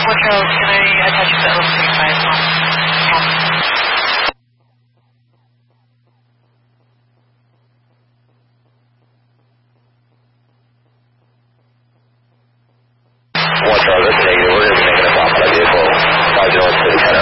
One Charles, can I attach you to L35? One Charles, that's negative. We're going to be making a stop on a vehicle. 5 City